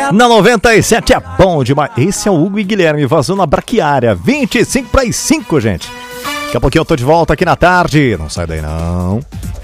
Na 97 é bom demais. Esse é o Hugo e Guilherme vazando a braquiária. 25 para as 5, gente. Daqui a pouquinho eu tô de volta aqui na tarde. Não sai daí, não.